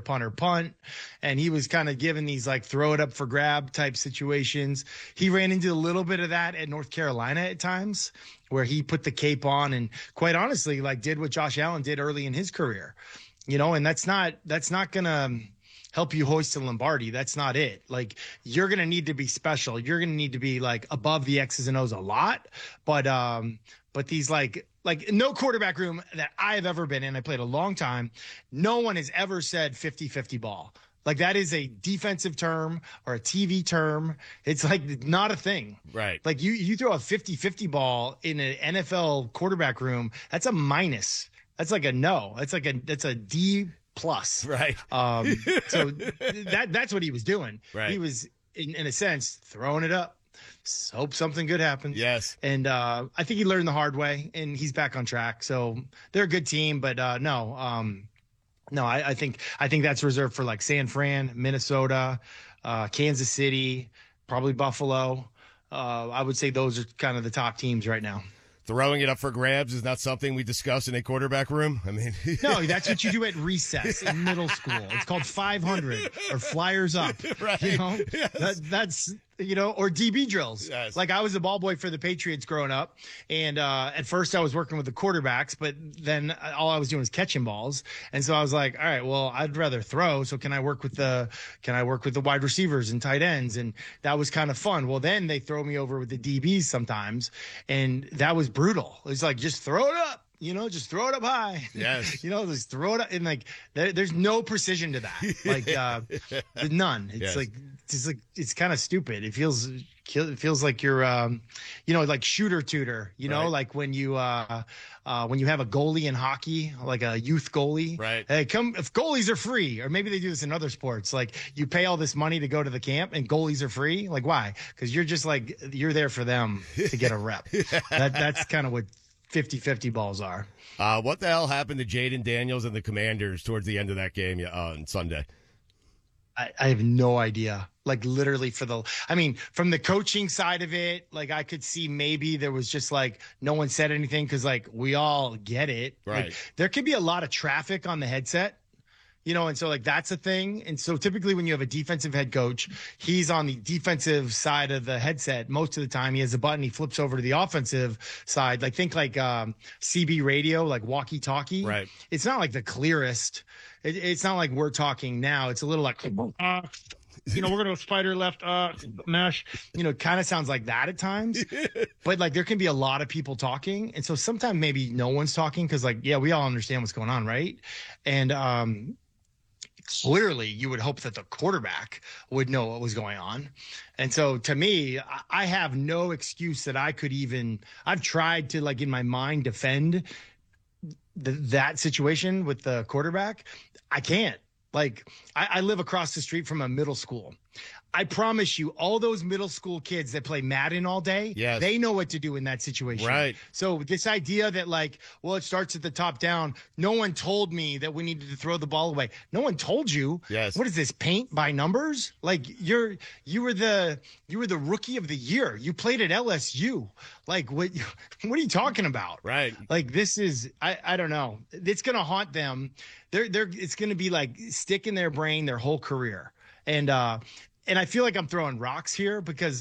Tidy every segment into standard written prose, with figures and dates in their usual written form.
punter punt. And he was kind of given these like throw it up for grab type situations. He ran into a little bit of that at North Carolina at times where he put the cape on and quite honestly, like did what Josh Allen did early in his career, and that's not going to help you hoist a Lombardi. That's not it. Like you're going to need to be special. You're going to need to be like above the X's and O's a lot. But these like no quarterback room that I've ever been in, I played a long time. No one has ever said 50-50 ball. Like that is a defensive term or a TV term. It's like not a thing. Right. Like you throw a 50-50 ball in an NFL quarterback room, that's a minus. That's like a no. That's a D plus. Right. So that's what he was doing. Right. He was in a sense throwing it up. Hope something good happens. Yes. And I think he learned the hard way and he's back on track. So they're a good team, but no, I think that's reserved for like San Fran, Minnesota, Kansas City, probably Buffalo. I would say those are kind of the top teams right now. Throwing it up for grabs is not something we discuss in a quarterback room. I mean, no, that's what you do at recess in middle school. It's called 500 or flyers up. Right. Yes. That's or DB drills. Yes. Like I was a ball boy for the Patriots growing up, and at first I was working with the quarterbacks, but then all I was doing was catching balls, and so I was like, all right, well, I'd rather throw. So can I work with the wide receivers and tight ends? And that was kind of fun. Well, then they throw me over with the DBs sometimes, and that was brutal. It was like just throw it up. Just throw it up high. Yes. Just throw it up. And like, there's no precision to that. Like, none. It's it's kind of stupid. It feels like you're, like shooter tutor, right. Like when you have a goalie in hockey, like a youth goalie. Right. Hey, if goalies are free, or maybe they do this in other sports, like you pay all this money to go to the camp and goalies are free. Like, why? Because you're just like, you're there for them to get a rep. That's kind of what 50-50 balls are. What the hell happened to Jaden Daniels and the Commanders towards the end of that game on Sunday? I have no idea. Like literally from the coaching side of it, like I could see maybe there was just like no one said anything because like we all get it. Right. Like, there could be a lot of traffic on the headset. And so like that's a thing. And so typically when you have a defensive head coach, he's on the defensive side of the headset. Most of the time he has a button, he flips over to the offensive side. Like think like CB radio, like walkie talkie. Right. It's not like the clearest. It's not like we're talking now. It's a little like, we're going to spider left, mesh, kind of sounds like that at times, but like there can be a lot of people talking. And so sometimes maybe no one's talking. Cause like, yeah, we all understand what's going on. Right. And, clearly you would hope that the quarterback would know what was going on. And so to me, I have no excuse that I've tried to like in my mind defend that situation with the quarterback. I can't. Like I live across the street from a middle school. I promise you, all those middle school kids that play Madden all day, yes. They know what to do in that situation. Right. So this idea that like, well, it starts at the top down. No one told me that we needed to throw the ball away. No one told you. Yes. What is this, paint by numbers? Like you were the rookie of the year. You played at LSU. Like what are you talking about? Right. Like this is, I don't know. It's going to haunt them. It's going to be like stick in their brain their whole career. And I feel like I'm throwing rocks here because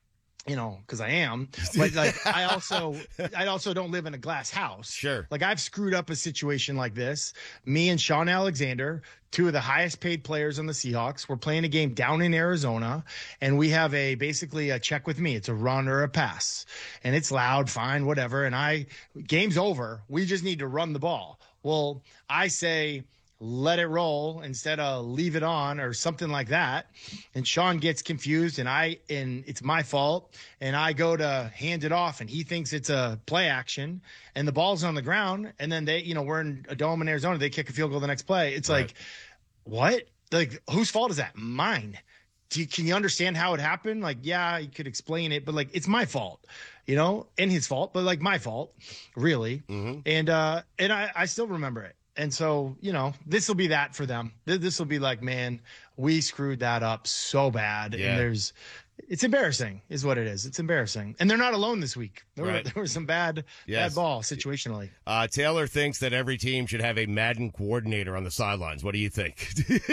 I am, but like I also don't live in a glass house. Sure. Like I've screwed up a situation like this. Me and Sean Alexander, two of the highest paid players on the Seahawks, we're playing a game down in Arizona and we have basically a check with me. It's a run or a pass and it's loud, fine, whatever. And game's over. We just need to run the ball. Well, I say, let it roll instead of leave it on or something like that. And Sean gets confused and it's my fault. And I go to hand it off and he thinks it's a play action and the ball's on the ground. And then we're in a dome in Arizona. They kick a field goal the next play. It's right. Like, what? Like, whose fault is that? Mine. Can you understand how it happened? Like, yeah, you could explain it, but like, it's my fault, and his fault, but like my fault, really. Mm-hmm. And I still remember it. And so, this will be that for them. This will be like, man, we screwed that up so bad. Yeah. And it's embarrassing is what it is. It's embarrassing. And they're not alone this week. There were some bad ball situationally. Taylor thinks that every team should have a Madden coordinator on the sidelines. What do you think?